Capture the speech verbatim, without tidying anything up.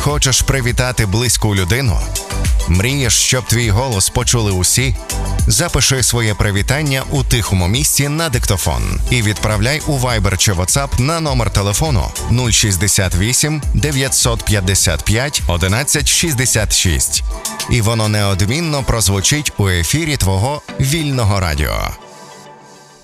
Хочеш привітати близьку людину? Мрієш, щоб твій голос почули усі? Запиши своє привітання у тихому місці на диктофон і відправляй у Viber чи WhatsApp на номер телефону нуль шістдесят вісім дев'ятсот п'ятдесят п'ять одинадцять шістдесят шість. І воно неодмінно прозвучить у ефірі твого вільного радіо.